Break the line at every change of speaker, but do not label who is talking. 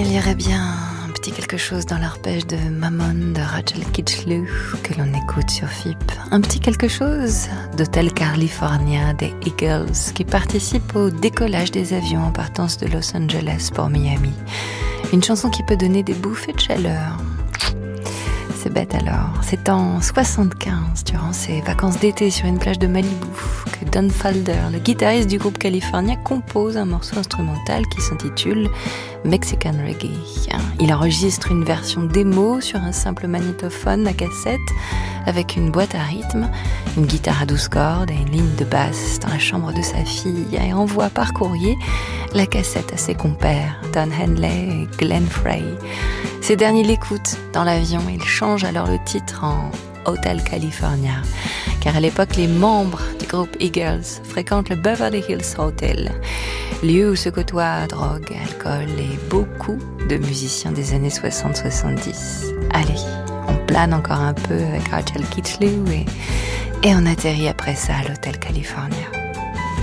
irait bien un petit quelque chose dans l'arpège de Mammon de Rachel Kitschlew que l'on écoute sur FIP. Un petit quelque chose d'Hotel California des Eagles qui participe au décollage des avions en partance de Los Angeles pour Miami. Une chanson qui peut donner des bouffées de chaleur. C'est bête alors. C'est en 75, durant ses vacances d'été sur une plage de Malibu, que Don Falder, le guitariste du groupe California, compose un morceau instrumental qui s'intitule Mexican Reggae. Il enregistre une version démo sur un simple magnétophone à cassette avec une boîte à rythme, une guitare à 12 cordes et une ligne de basse dans la chambre de sa fille et envoie par courrier la cassette à ses compères, Don Henley et Glenn Frey. Ces derniers l'écoutent dans l'avion et ils changent alors le titre en Hotel California, car à l'époque les membres du groupe Eagles fréquentent le Beverly Hills Hotel, lieu où se côtoient drogue, alcool et beaucoup de musiciens des années 60-70. Allez, on plane encore un peu avec Rachel Kitschlew et on atterrit après ça à l'Hotel California.